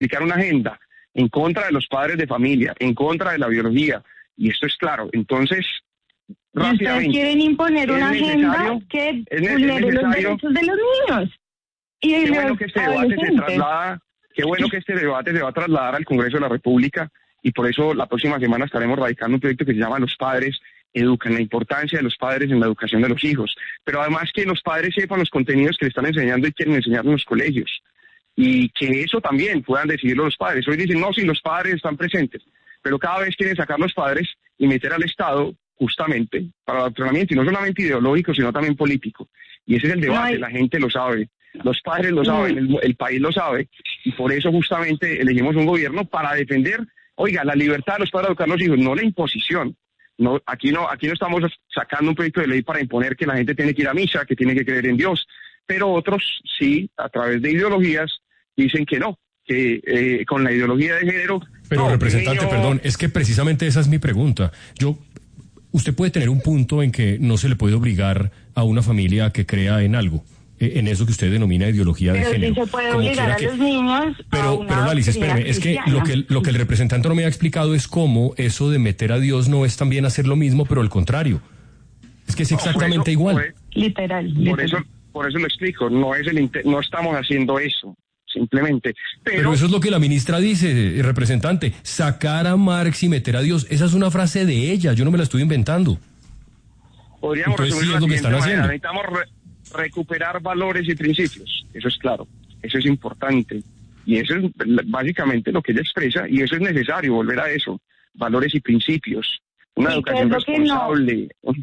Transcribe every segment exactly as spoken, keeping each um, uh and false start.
aplicar una agenda en contra de los padres de familia, en contra de la biología, y esto es claro. Entonces, rápidamente, ustedes quieren imponer una agenda que vulnere los derechos de los niños. Y qué los bueno que este debate se traslada, qué bueno que este debate se va a trasladar al Congreso de la República, y por eso la próxima semana estaremos radicando un proyecto que se llama Los Padres Educan, la importancia de los padres en la educación de los hijos, pero además que los padres sepan los contenidos que le están enseñando y quieren enseñar en los colegios, y que eso también puedan decidirlo los padres. Hoy dicen, no, si los padres están presentes, pero cada vez quieren sacar los padres y meter al Estado justamente para el adoctrinamiento, y no solamente ideológico, sino también político. Y ese es el debate, no hay... la gente lo sabe, los padres lo saben, el, el país lo sabe, y por eso justamente elegimos un gobierno para defender, oiga, la libertad de los padres de educar a los hijos, no la imposición. No, aquí no, aquí no estamos sacando un proyecto de ley para imponer que la gente tiene que ir a misa, que tiene que creer en Dios, pero otros sí, a través de ideologías, dicen que no, que eh, con la ideología de género... Pero, no, representante, niño... perdón, es que precisamente esa es mi pregunta. Yo, usted puede tener un punto en que no se le puede obligar a una familia a que crea en algo, en eso que usted denomina ideología pero de género. Pero sí se puede obligar a que... los niños pero, a una Pero, Lalis, espéreme, es que lo que, lo que el representante no me ha explicado es cómo eso de meter a Dios no es también hacer lo mismo, pero al contrario. Es que es exactamente no, eso, igual. Por, literal, por literal. eso, por eso lo explico, no es el no estamos haciendo eso, simplemente. Pero, pero eso es lo que la ministra dice, el representante, sacar a Marx y meter a Dios. Esa es una frase de ella, yo no me la estoy inventando. Podríamos Entonces, sí, resumir es lo que están manera. haciendo. Necesitamos re- recuperar valores y principios, eso es claro, eso es importante, y eso es básicamente lo que ella expresa, y eso es necesario, volver a eso, valores y principios, una educación responsable. No?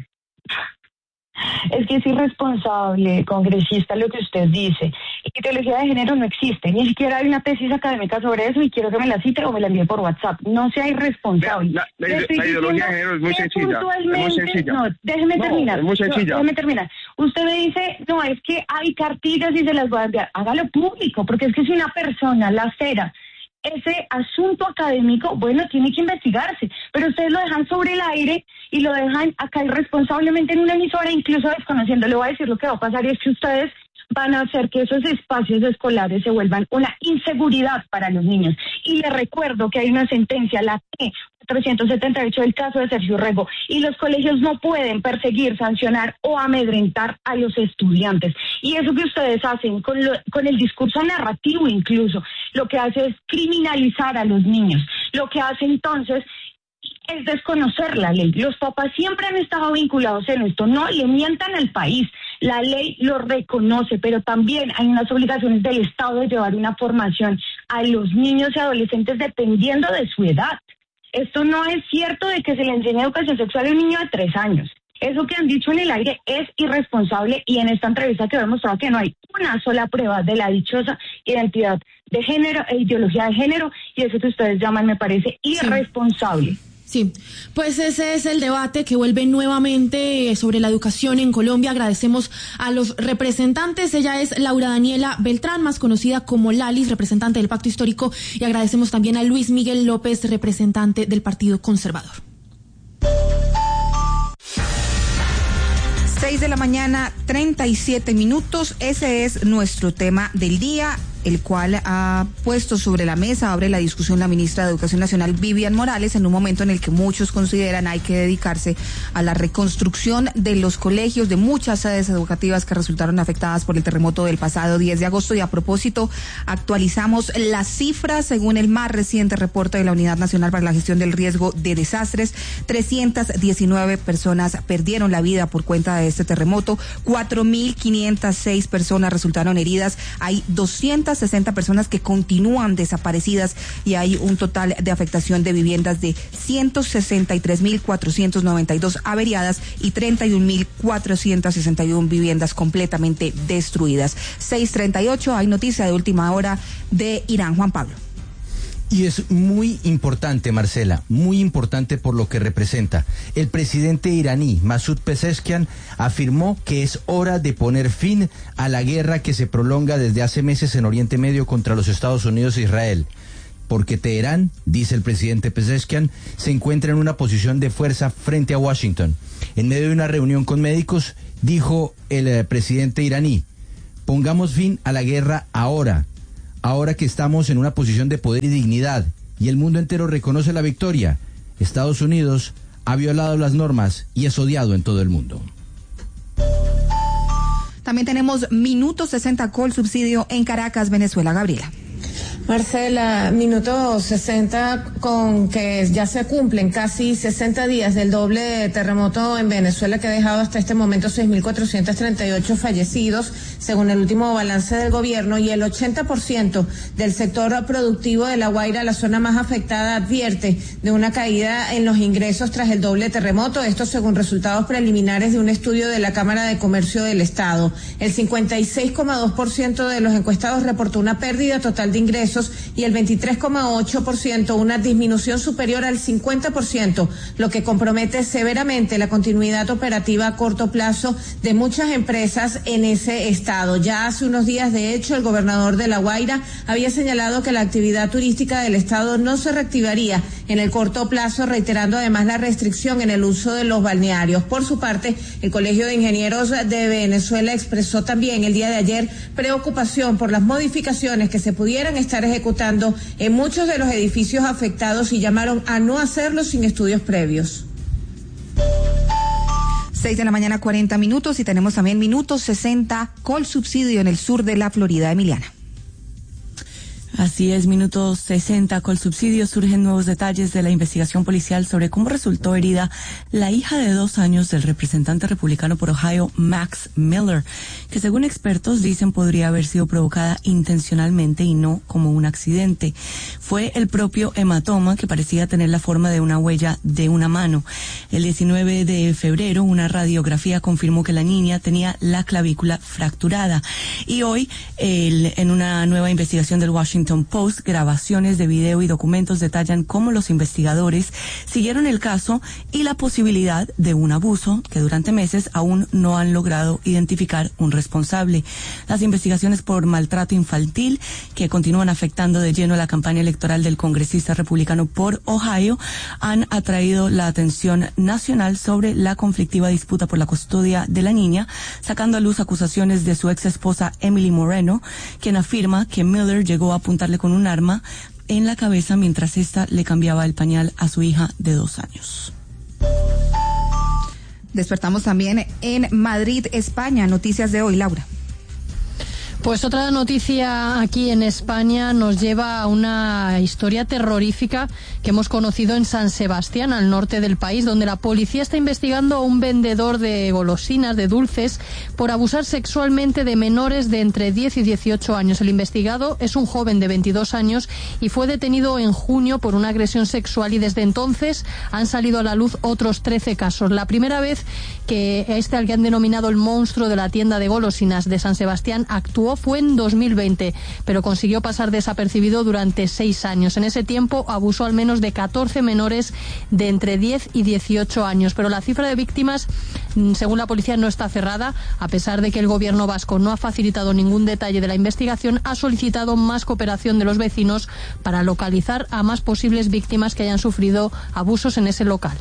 Es que es irresponsable, congresista, lo que usted dice. Ideología de género no existe, ni siquiera hay una tesis académica sobre eso, y quiero que me la cite o me la envíe por WhatsApp. No sea irresponsable. La, la, la, la ideología de género es muy sencilla. Es muy sencilla. No, déjeme no, terminar. Es muy sencilla. No, déjeme terminar. Usted me dice, no, es que hay cartillas y se las voy a enviar. Hágalo público, porque es que si una persona la cera ese asunto académico, bueno, tiene que investigarse, pero ustedes lo dejan sobre el aire y lo dejan acá irresponsablemente en una emisora, incluso desconociendo. Le voy a decir lo que va a pasar, y es que ustedes van a hacer que esos espacios escolares se vuelvan una inseguridad para los niños. Y les recuerdo que hay una sentencia, la T trescientos setenta y ocho del caso de Sergio Rego, y los colegios no pueden perseguir, sancionar o amedrentar a los estudiantes. Y eso que ustedes hacen con, lo, con el discurso narrativo incluso, lo que hace es criminalizar a los niños. Lo que hace entonces es desconocer la ley. Los papás siempre han estado vinculados en esto, no le mientan al país. La ley lo reconoce, pero también hay unas obligaciones del Estado de llevar una formación a los niños y adolescentes dependiendo de su edad. Esto no es cierto de que se le enseñe educación sexual a un niño de tres años. Eso que han dicho en el aire es irresponsable, y en esta entrevista quedó demostrado que no hay una sola prueba de la dichosa identidad de género e ideología de género, y eso que ustedes llaman me parece irresponsable. Sí. Sí, pues ese es el debate que vuelve nuevamente sobre la educación en Colombia. Agradecemos a los representantes. Ella es Laura Daniela Beltrán, más conocida como Lalis, representante del Pacto Histórico, y agradecemos también a Luis Miguel López, representante del Partido Conservador. Seis de la mañana, treinta y siete minutos. Ese es nuestro tema del día, el cual ha puesto sobre la mesa, abre la discusión la ministra de Educación Nacional, Vivian Morales, en un momento en el que muchos consideran hay que dedicarse a la reconstrucción de los colegios, de muchas sedes educativas que resultaron afectadas por el terremoto del pasado diez de agosto. Y a propósito, actualizamos las cifras según el más reciente reporte de la Unidad Nacional para la Gestión del Riesgo de Desastres. trescientas diecinueve personas perdieron la vida por cuenta de este terremoto, cuatro mil quinientas seis personas resultaron heridas, hay doscientas sesenta personas que continúan desaparecidas, y hay un total de afectación de viviendas de ciento sesenta y tres mil cuatrocientos noventa y dos averiadas y treinta y un mil cuatrocientos sesenta y uno viviendas completamente destruidas. seis treinta y ocho, hay noticia de última hora de Irán. Juan Pablo. Y es muy importante, Marcela, muy importante por lo que representa. El presidente iraní, Masoud Pezeshkian, afirmó que es hora de poner fin a la guerra que se prolonga desde hace meses en Oriente Medio contra los Estados Unidos e Israel. Porque Teherán, dice el presidente Pezeshkian, se encuentra en una posición de fuerza frente a Washington. En medio de una reunión con médicos, dijo el eh, presidente iraní, pongamos fin a la guerra ahora. ahora que estamos en una posición de poder y dignidad y el mundo entero reconoce la victoria, Estados Unidos ha violado las normas y es odiado en todo el mundo. También tenemos Minuto sesenta Colsubsidio en Caracas, Venezuela. Gabriela. Marcela, Minuto sesenta, con que ya se cumplen casi sesenta días del doble terremoto en Venezuela, que ha dejado hasta este momento seis mil cuatrocientos treinta y ocho fallecidos, según el último balance del gobierno, y el ochenta por ciento del sector productivo de La Guaira, la zona más afectada, advierte de una caída en los ingresos tras el doble terremoto, esto según resultados preliminares de un estudio de la Cámara de Comercio del Estado. El cincuenta y seis coma dos por ciento de los encuestados reportó una pérdida total de ingresos y el veintitrés coma ocho por ciento una disminución superior al cincuenta por ciento, lo que compromete severamente la continuidad operativa a corto plazo de muchas empresas en ese estado. Ya hace unos días, de hecho, el gobernador de La Guaira había señalado que la actividad turística del estado no se reactivaría en el corto plazo, reiterando además la restricción en el uso de los balnearios. Por su parte, el Colegio de Ingenieros de Venezuela expresó también el día de ayer preocupación por las modificaciones que se pudieran estar ejecutando en muchos de los edificios afectados y llamaron a no hacerlo sin estudios previos. Seis de la mañana, cuarenta minutos, y tenemos también Minuto sesenta Colsubsidio en el sur de la Florida. Emiliana. Así es, Minuto sesenta Colsubsidio. Surgen nuevos detalles de la investigación policial sobre cómo resultó herida la hija de dos años del representante republicano por Ohio, Max Miller, que según expertos dicen podría haber sido provocada intencionalmente y no como un accidente. Fue el propio hematoma, que parecía tener la forma de una huella de una mano. El diecinueve de febrero, una radiografía confirmó que la niña tenía la clavícula fracturada. Y hoy, el, en una nueva investigación del Washington Post, grabaciones de video y documentos detallan cómo los investigadores siguieron el caso y la posibilidad de un abuso que durante meses aún no han logrado identificar un responsable. Las investigaciones por maltrato infantil, que continúan afectando de lleno la campaña electoral del congresista republicano por Ohio, han atraído la atención nacional sobre la conflictiva disputa por la custodia de la niña, sacando a luz acusaciones de su ex esposa Emily Moreno, quien afirma que Miller llegó a apuntarle con un arma en la cabeza mientras ésta le cambiaba el pañal a su hija de dos años. Despertamos también en Madrid, España. Noticias de hoy, Laura. Pues otra noticia aquí en España nos lleva a una historia terrorífica que hemos conocido en San Sebastián, al norte del país, donde la policía está investigando a un vendedor de golosinas, de dulces, por abusar sexualmente de menores de entre diez y dieciocho años. El investigado es un joven de veintidós años y fue detenido en junio por una agresión sexual, y desde entonces han salido a la luz otros trece casos. La primera vez que este, al que han denominado el monstruo de la tienda de golosinas de San Sebastián, actuó fue en dos mil veinte, pero consiguió pasar desapercibido durante seis años. En ese tiempo abusó al menos de catorce menores de entre diez y dieciocho años, pero la cifra de víctimas, según la policía, no está cerrada. A pesar de que el gobierno vasco no ha facilitado ningún detalle de la investigación, ha solicitado más cooperación de los vecinos para localizar a más posibles víctimas que hayan sufrido abusos en ese local.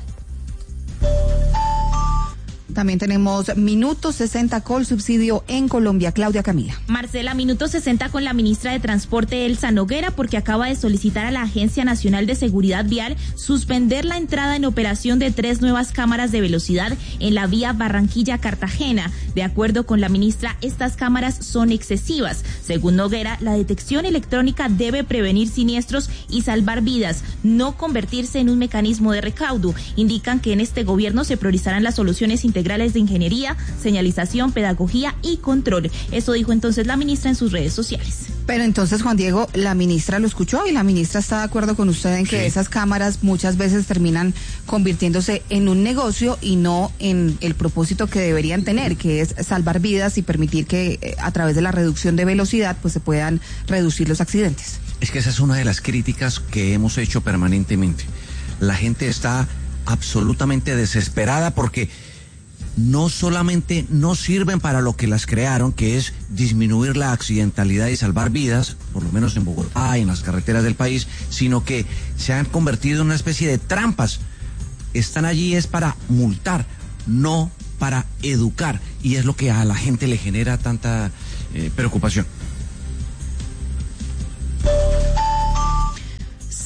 También tenemos Minuto sesenta Colsubsidio en Colombia. Claudia Camila. Marcela, Minuto sesenta con la ministra de Transporte, Elsa Noguera, porque acaba de solicitar a la Agencia Nacional de Seguridad Vial suspender la entrada en operación de tres nuevas cámaras de velocidad en la vía Barranquilla-Cartagena. De acuerdo con la ministra, estas cámaras son excesivas. Según Noguera, la detección electrónica debe prevenir siniestros y salvar vidas, no convertirse en un mecanismo de recaudo. Indican que en este gobierno se priorizarán las soluciones integrales de ingeniería, señalización, pedagogía y control. Eso dijo entonces la ministra en sus redes sociales. Pero entonces, Juan Diego, la ministra lo escuchó y la ministra está de acuerdo con usted en que sí, esas cámaras muchas veces terminan convirtiéndose en un negocio y no en el propósito que deberían tener, que es salvar vidas y permitir que eh, a través de la reducción de velocidad pues se puedan reducir los accidentes. Es que esa es una de las críticas que hemos hecho permanentemente. La gente está absolutamente desesperada porque no solamente no sirven para lo que las crearon, que es disminuir la accidentalidad y salvar vidas, por lo menos en Bogotá y en las carreteras del país, sino que se han convertido en una especie de trampas. Están allí es para multar, no para educar, y es lo que a la gente le genera tanta eh, preocupación.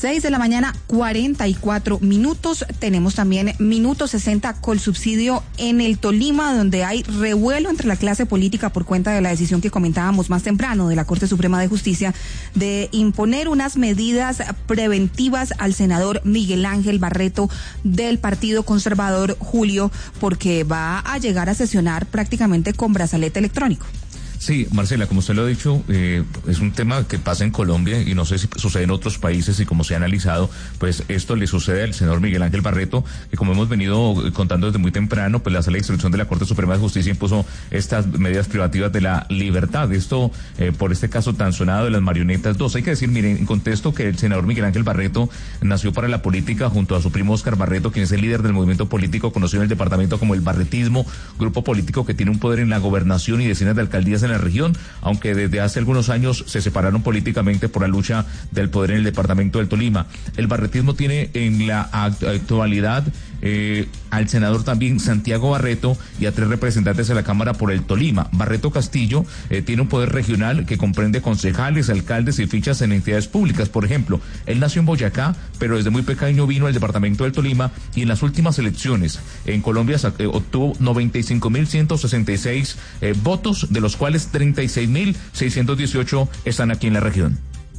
seis de la mañana, cuarenta y cuatro minutos. Tenemos también minuto sesenta Colsubsidio en el Tolima, donde hay revuelo entre la clase política por cuenta de la decisión que comentábamos más temprano de la Corte Suprema de Justicia de imponer unas medidas preventivas al senador Miguel Ángel Barreto del Partido Conservador, Julio, porque va a llegar a sesionar prácticamente con brazalete electrónico. Sí, Marcela, como usted lo ha dicho, eh, es un tema que pasa en Colombia y no sé si sucede en otros países, y como se ha analizado, pues esto le sucede al senador Miguel Ángel Barreto, que como hemos venido contando desde muy temprano, pues la Sala de Instrucción de la Corte Suprema de Justicia impuso estas medidas privativas de la libertad. Esto eh, por este caso tan sonado de las marionetas dos. Hay que decir, miren, en contexto que el senador Miguel Ángel Barreto nació para la política junto a su primo Óscar Barreto, quien es el líder del movimiento político conocido en el departamento como el barretismo, grupo político que tiene un poder en la gobernación y decenas de alcaldías en la región, aunque desde hace algunos años se separaron políticamente por la lucha del poder en el departamento del Tolima. El barretismo tiene en la actualidad eh, al senador también Santiago Barreto y a tres representantes de la Cámara por el Tolima. Barreto Castillo eh, tiene un poder regional que comprende concejales, alcaldes y fichas en entidades públicas. Por ejemplo, él nació en Boyacá, pero desde muy pequeño vino al departamento del Tolima, y en las últimas elecciones en Colombia eh, obtuvo noventa y cinco mil ciento sesenta y seis eh, votos, de los cuales treinta y seis mil seiscientos dieciocho están aquí en la región.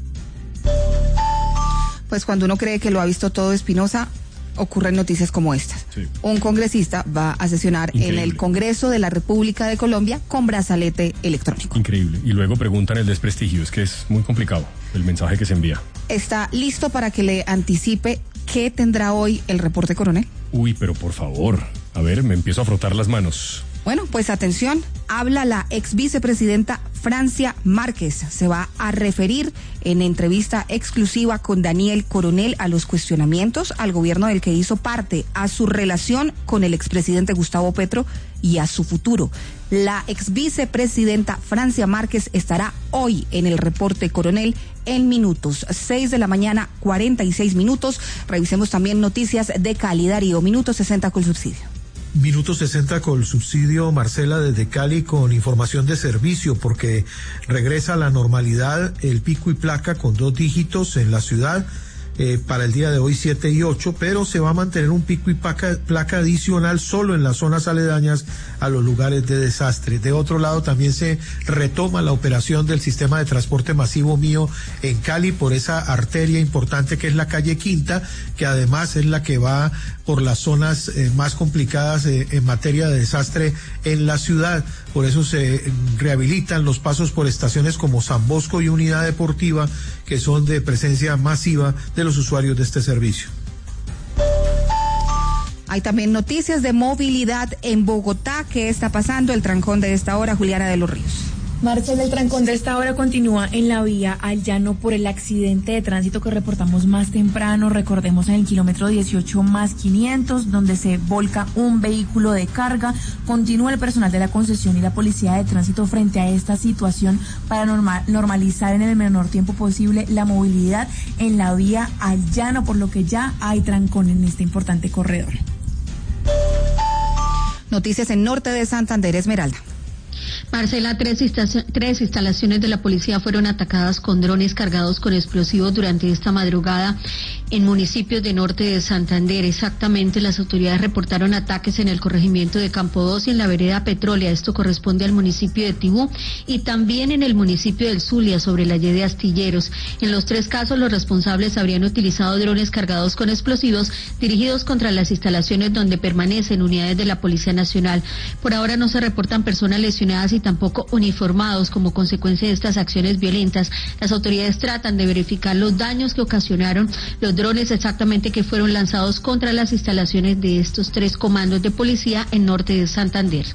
Pues cuando uno cree que lo ha visto todo, Espinosa, ocurren noticias como estas. Sí. Un congresista va a sesionar Increíble. en el Congreso de la República de Colombia con brazalete electrónico. Increíble. Y luego preguntan el desprestigio. Es que es muy complicado el mensaje que se envía. ¿Está listo para que le anticipe qué tendrá hoy el reporte, coronel? Uy, pero por favor. A ver, me empiezo a frotar las manos. Bueno, pues atención, habla la ex vicepresidenta Francia Márquez. Se va a referir en entrevista exclusiva con Daniel Coronel a los cuestionamientos al gobierno del que hizo parte, a su relación con el expresidente Gustavo Petro y a su futuro. La ex vicepresidenta Francia Márquez estará hoy en el reporte Coronel en minutos, seis de la mañana, cuarenta y seis minutos. Revisemos también noticias de Cali. Darío, minuto sesenta con subsidio. Minuto sesenta con subsidio, Marcela, desde Cali, con información de servicio, porque regresa a la normalidad el pico y placa con dos dígitos en la ciudad. Eh, para el día de hoy siete y ocho, pero se va a mantener un pico y placa, placa adicional solo en las zonas aledañas a los lugares de desastre. De otro lado, también se retoma la operación del sistema de transporte masivo mío en Cali por esa arteria importante que es la calle Quinta, que además es la que va por las zonas eh, más complicadas eh, en materia de desastre en la ciudad. Por eso se rehabilitan los pasos por estaciones como San Bosco y Unidad Deportiva, que son de presencia masiva de los usuarios de este servicio. Hay también noticias de movilidad en Bogotá. ¿Qué está pasando? El trancón de esta hora, Juliana de los Ríos. Marcela, el trancón de esta hora continúa en la vía al llano por el accidente de tránsito que reportamos más temprano. Recordemos en el kilómetro dieciocho más quinientos, donde se volca un vehículo de carga. Continúa el personal de la concesión y la policía de tránsito frente a esta situación para normal, normalizar en el menor tiempo posible la movilidad en la vía al llano, por lo que ya hay trancón en este importante corredor. Noticias en norte de Santander, Esmeralda. Marcela, tres, tres instalaciones de la policía fueron atacadas con drones cargados con explosivos durante esta madrugada en municipios de norte de Santander. Exactamente, las autoridades reportaron ataques en el corregimiento de Campo dos y en la vereda Petrólea. Esto corresponde al municipio de Tibú, y también en el municipio del Zulia, sobre la Y de Astilleros. En los tres casos, los responsables habrían utilizado drones cargados con explosivos dirigidos contra las instalaciones donde permanecen unidades de la Policía Nacional. Por ahora no se reportan personas lesionadas y tampoco uniformados como consecuencia de estas acciones violentas. Las autoridades tratan de verificar los daños que ocasionaron los drones exactamente que fueron lanzados contra las instalaciones de estos tres comandos de policía en norte de Santander.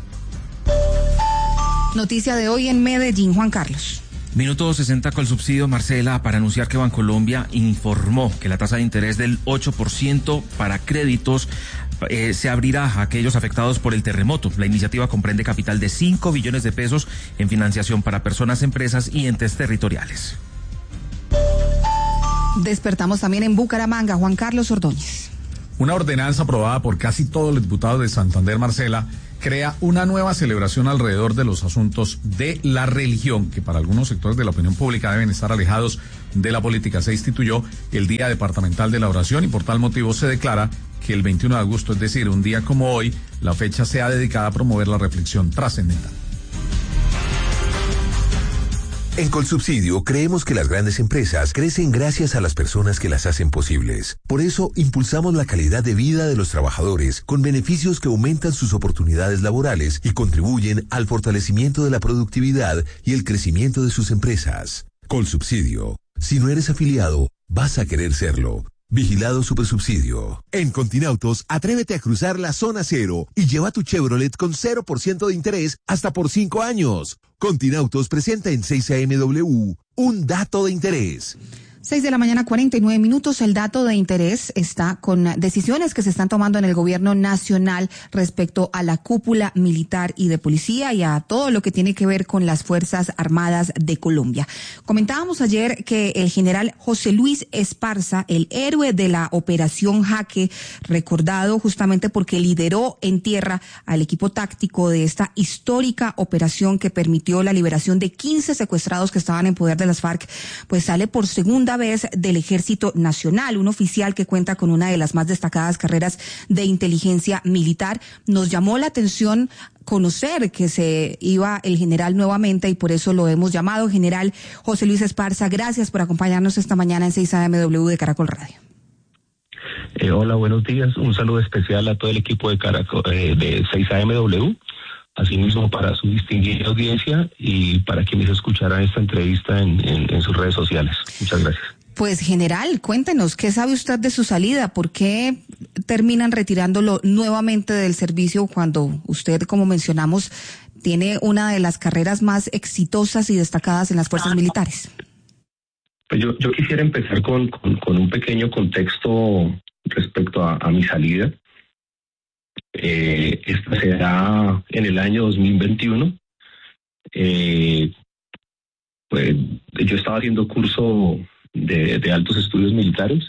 Noticia de hoy en Medellín, Juan Carlos. Minuto sesenta con el subsidio, Marcela, para anunciar que Bancolombia informó que la tasa de interés del ocho por ciento para créditos eh, se abrirá a aquellos afectados por el terremoto. La iniciativa comprende capital de cinco billones de pesos en financiación para personas, empresas y entes territoriales. Despertamos también en Bucaramanga, Juan Carlos Ordóñez. Una ordenanza aprobada por casi todos los diputados de Santander, Marcela, crea una nueva celebración alrededor de los asuntos de la religión, que para algunos sectores de la opinión pública deben estar alejados de la política. Se instituyó el Día Departamental de la Oración y por tal motivo se declara que el veintiuno de agosto, es decir, un día como hoy, la fecha sea dedicada a promover la reflexión trascendental. En Colsubsidio creemos que las grandes empresas crecen gracias a las personas que las hacen posibles. Por eso impulsamos la calidad de vida de los trabajadores con beneficios que aumentan sus oportunidades laborales y contribuyen al fortalecimiento de la productividad y el crecimiento de sus empresas. Colsubsidio. Si no eres afiliado, vas a querer serlo. Vigilado Supersubsidio. En Continautos, atrévete a cruzar la zona cero y lleva tu Chevrolet con cero por ciento de interés hasta por cinco años. Continautos presenta en seis A M W un dato de interés. Seis de la mañana, cuarenta y nueve minutos. El dato de interés está con decisiones que se están tomando en el gobierno nacional respecto a la cúpula militar y de policía y a todo lo que tiene que ver con las Fuerzas Armadas de Colombia. Comentábamos ayer que el general José Luis Esparza, el héroe de la Operación Jaque, recordado justamente porque lideró en tierra al equipo táctico de esta histórica operación que permitió la liberación de quince secuestrados que estaban en poder de las FARC, pues sale por segunda vez del Ejército Nacional, un oficial que cuenta con una de las más destacadas carreras de inteligencia militar. Nos llamó la atención conocer que se iba el general nuevamente y por eso lo hemos llamado. General José Luis Esparza, gracias por acompañarnos esta mañana en seis A M W de Caracol Radio. Eh, hola, buenos días. Un saludo especial a todo el equipo de Caracol, eh, de seis A M W. Asimismo para su distinguida audiencia y para quienes escucharán esta entrevista en, en, en sus redes sociales. Muchas gracias. Pues general, cuéntenos, ¿qué sabe usted de su salida? ¿Por qué terminan retirándolo nuevamente del servicio cuando usted, como mencionamos, tiene una de las carreras más exitosas y destacadas en las fuerzas militares? Pues yo, yo quisiera empezar con, con, con un pequeño contexto respecto a, a mi salida. Eh, esta será en el año dos mil veintiuno. Eh, pues yo estaba haciendo curso de, de altos estudios militares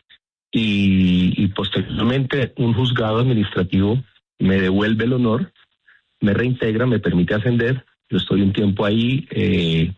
y, y posteriormente un juzgado administrativo me devuelve el honor, me reintegra, me permite ascender. Yo estoy un tiempo ahí. Eh,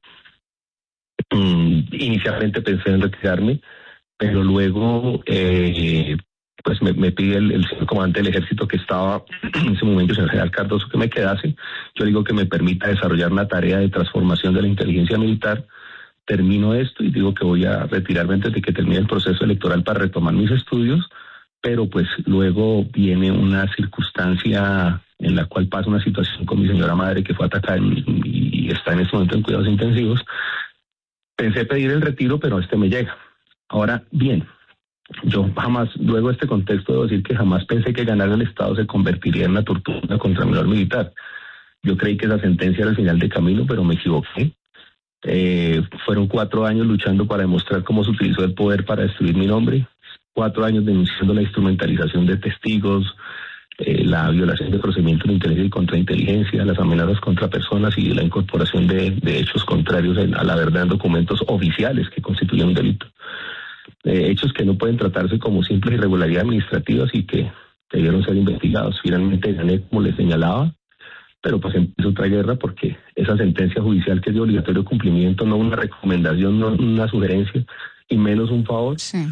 inicialmente pensé en retirarme, pero luego eh, pues me, me pide el, el señor comandante del ejército que estaba en ese momento, el señor general Cardoso, que me quedase. Yo digo que me permita desarrollar una tarea de transformación de la inteligencia militar. Termino esto y digo que voy a retirarme antes de que termine el proceso electoral para retomar mis estudios, pero pues luego viene una circunstancia en la cual pasa una situación con mi señora madre que fue atacada en, y está en este momento en cuidados intensivos. Pensé pedir el retiro, pero este me llega. Ahora, bien, yo jamás, luego de este contexto, debo decir que jamás pensé que ganar el Estado se convertiría en una tortura contra el menor militar. Yo creí que esa sentencia era el final de camino, pero me equivoqué. Eh, fueron cuatro años luchando para demostrar cómo se utilizó el poder para destruir mi nombre, cuatro años denunciando la instrumentalización de testigos, eh, la violación de procedimientos de inteligencia y contrainteligencia, las amenazas contra personas y la incorporación de, de hechos contrarios a la verdad en documentos oficiales que constituyen un delito. Eh, hechos que no pueden tratarse como simples irregularidades administrativas y que debieron ser investigados. Finalmente gané, como les señalaba, pero pues empezó otra guerra porque esa sentencia judicial que es de obligatorio cumplimiento, no una recomendación, no una sugerencia y menos un favor. Sí.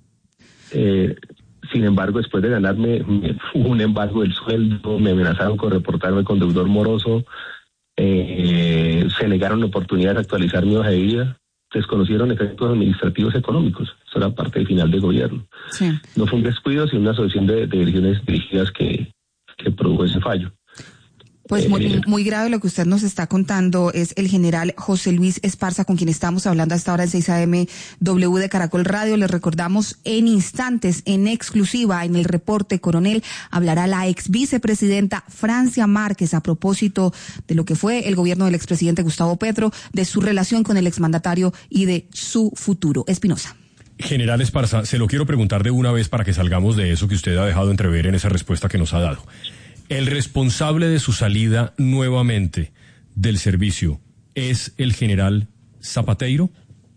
Eh, sin embargo, después de ganarme hubo un embargo del sueldo, me amenazaron con reportarme con deudor moroso, eh, se negaron la oportunidad de actualizar mi hoja de vida, desconocieron efectos administrativos económicos. Eso era parte del final del gobierno. Sí. No fue un descuido, sino una asociación de, de direcciones dirigidas que, que produjo ese fallo. Pues muy, muy grave lo que usted nos está contando. Es el general José Luis Esparza, con quien estamos hablando hasta ahora en seis A M W de Caracol Radio. Les recordamos en instantes, en exclusiva, en el reporte coronel, hablará la ex vicepresidenta Francia Márquez a propósito de lo que fue el gobierno del expresidente Gustavo Petro, de su relación con el exmandatario y de su futuro. Espinosa. General Esparza, se lo quiero preguntar de una vez para que salgamos de eso que usted ha dejado entrever en esa respuesta que nos ha dado. ¿El responsable de su salida nuevamente del servicio es el general Zapateiro?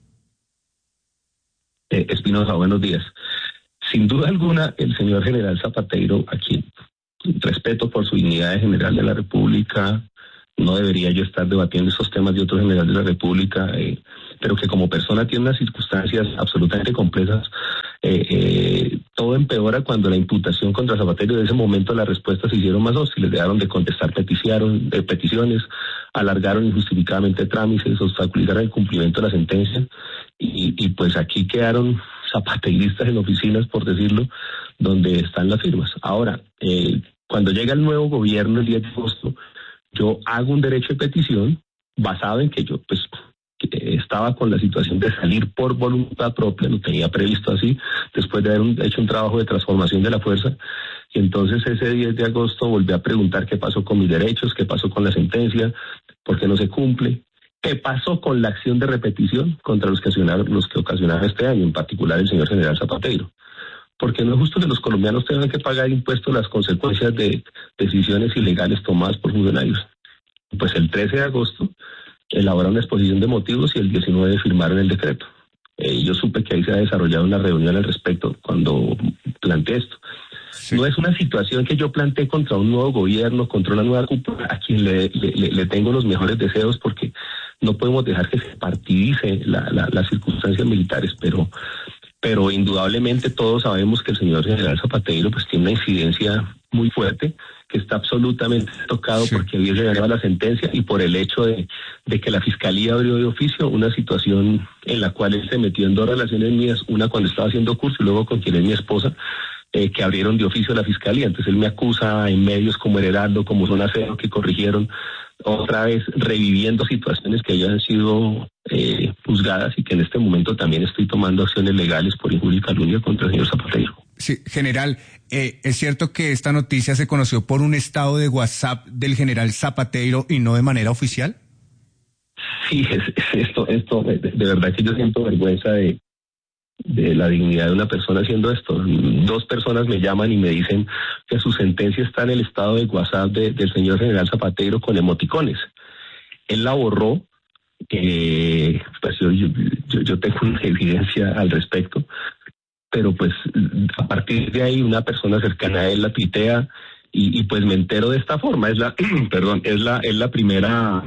Eh, Espinosa, buenos días. Sin duda alguna, el señor general Zapateiro, a quien respeto por su dignidad de general de la República, no debería yo estar debatiendo esos temas de otro general de la República, eh, pero que como persona tiene unas circunstancias absolutamente complejas. Eh, eh, todo empeora cuando la imputación contra Zapatero, de ese momento las respuestas se hicieron más hostiles, dejaron de contestar peticiones, de peticiones, alargaron injustificadamente trámites, obstaculizaron el cumplimiento de la sentencia, y, y pues aquí quedaron zapateristas en oficinas, por decirlo, donde están las firmas. Ahora, eh, cuando llega el nuevo gobierno el diez de agosto, yo hago un derecho de petición basado en que yo, pues, que estaba con la situación de salir por voluntad propia, lo tenía previsto así, después de haber un, hecho un trabajo de transformación de la fuerza, y entonces ese diez de agosto volví a preguntar qué pasó con mis derechos, qué pasó con la sentencia, por qué no se cumple, qué pasó con la acción de repetición contra los que ocasionaron, los que ocasionaron este año, en particular el señor general Zapatero. Porque no es justo que los colombianos tengan que pagar impuestos las consecuencias de decisiones ilegales tomadas por funcionarios. Pues el trece de agosto elaboraron una exposición de motivos y el diecinueve firmaron el decreto. Eh, yo supe que ahí se ha desarrollado una reunión al respecto cuando planteé esto. Sí. No es una situación que yo planteé contra un nuevo gobierno, contra una nueva cúpula, a quien le, le, le tengo los mejores deseos, porque no podemos dejar que se partidice la, la, las circunstancias militares, pero... pero indudablemente todos sabemos que el señor general Zapatero pues tiene una incidencia muy fuerte, que está absolutamente tocado sí. porque había llegado la sentencia y por el hecho de, de que la Fiscalía abrió de oficio una situación en la cual él se metió en dos relaciones mías, una cuando estaba haciendo curso y luego con quien es mi esposa, eh, que abrieron de oficio la Fiscalía. Entonces él me acusa en medios como El Heraldo, como Zona Cero, que corrigieron, otra vez reviviendo situaciones que hayan sido eh, juzgadas y que en este momento también estoy tomando acciones legales por injuria y calumnia contra el señor Zapatero. Sí, general, eh, es cierto que esta noticia se conoció por un estado de WhatsApp del general Zapatero y no de manera oficial. Sí, es, es esto, esto, de, de verdad que yo siento vergüenza de, de la dignidad de una persona haciendo esto. Dos personas me llaman y me dicen que su sentencia está en el estado de WhatsApp de, del señor general Zapatero con emoticones. Él la borró, eh, pues yo, yo, yo tengo una evidencia al respecto, pero pues a partir de ahí una persona cercana a él la tuitea y, y pues me entero de esta forma. Es la, perdón, es la, es la primera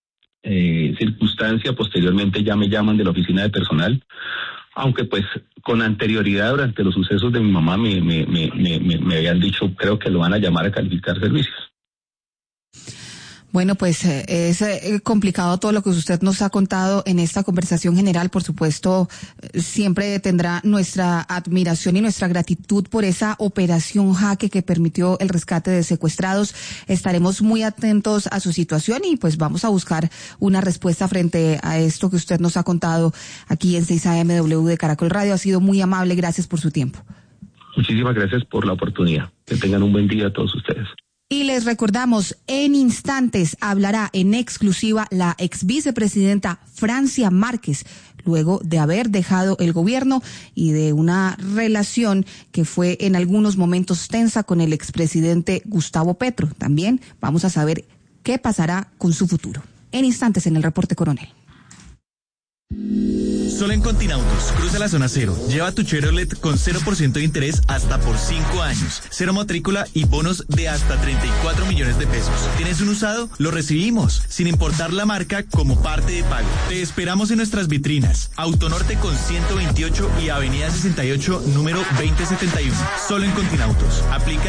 eh, circunstancia. Posteriormente ya me llaman de la oficina de personal, aunque pues con anterioridad durante los sucesos de mi mamá me, me, me, me, me habían dicho, creo que lo van a llamar a calificar servicios. Bueno, pues eh, es eh, complicado todo lo que usted nos ha contado en esta conversación general. Por supuesto, eh, siempre tendrá nuestra admiración y nuestra gratitud por esa operación Jaque que permitió el rescate de secuestrados. Estaremos muy atentos a su situación y pues vamos a buscar una respuesta frente a esto que usted nos ha contado aquí en seis A M W de Caracol Radio. Ha sido muy amable. Gracias por su tiempo. Muchísimas gracias por la oportunidad. Que tengan un buen día a todos ustedes. Y les recordamos, en instantes hablará en exclusiva la ex vicepresidenta Francia Márquez, luego de haber dejado el gobierno y de una relación que fue en algunos momentos tensa con el expresidente Gustavo Petro. También vamos a saber qué pasará con su futuro. En instantes en el Reporte Coronel. Solo en Continautos, cruza la zona cero, lleva tu Chevrolet con cero por ciento de interés hasta por cinco años, cero matrícula y bonos de hasta treinta y cuatro millones de pesos. ¿Tienes un usado? Lo recibimos, sin importar la marca, como parte de pago. Te esperamos en nuestras vitrinas, Autonorte con ciento veintiocho y Avenida sesenta y ocho, número veinte setenta y uno. Solo en Continautos. Aplica